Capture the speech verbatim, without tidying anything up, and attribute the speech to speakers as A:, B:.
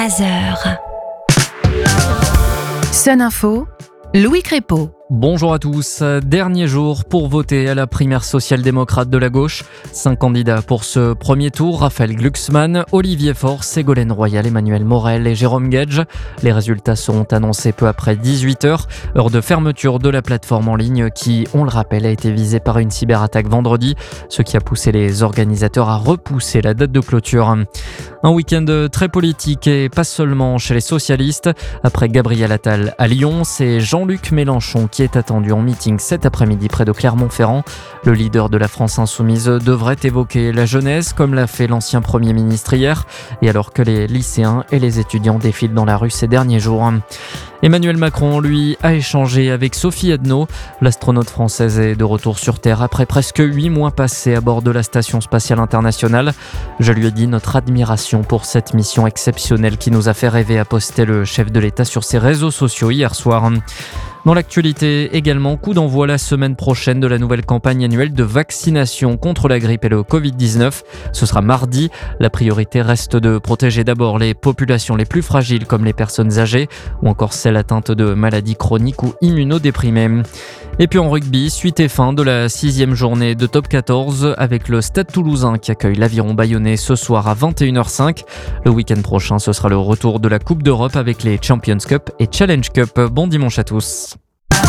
A: Heure. Sun Info, Louis Crépeau.
B: Bonjour à tous. Dernier jour pour voter à la primaire social-démocrate de la gauche. Cinq candidats pour ce premier tour: Raphaël Glucksmann, Olivier Faure, Ségolène Royal, Emmanuel Morel et Jérôme Guedj. Les résultats seront annoncés peu après dix-huit heures, heure de fermeture de la plateforme en ligne qui, on le rappelle, a été visée par une cyberattaque vendredi, ce qui a poussé les organisateurs à repousser la date de clôture. Un week-end très politique et pas seulement chez les socialistes. Après Gabriel Attal à Lyon, c'est Jean-Luc Mélenchon qui est attendu en meeting cet après-midi près de Clermont-Ferrand. Le leader de la France insoumise devrait évoquer la jeunesse comme l'a fait l'ancien Premier ministre hier, et alors que les lycéens et les étudiants défilent dans la rue ces derniers jours. Emmanuel Macron, lui, a échangé avec Sophie Adno. L'astronaute française est de retour sur Terre après presque huit mois passés à bord de la Station spatiale internationale. Je lui ai dit notre admiration pour cette mission exceptionnelle qui nous a fait rêver, a posté le chef de l'État sur ses réseaux sociaux hier soir. Dans l'actualité également, coup d'envoi la semaine prochaine de la nouvelle campagne annuelle de vaccination contre la grippe et le covid dix-neuf. Ce sera mardi. La priorité reste de protéger d'abord les populations les plus fragiles comme les personnes âgées ou encore celles atteintes de maladies chroniques ou immunodéprimées. Et puis en rugby, suite et fin de la sixième journée de top quatorze avec le Stade Toulousain qui accueille l'Aviron Bayonnais ce soir à vingt et une heures cinq. Le week-end prochain, ce sera le retour de la Coupe d'Europe avec les Champions Cup et Challenge Cup. Bon dimanche à tous.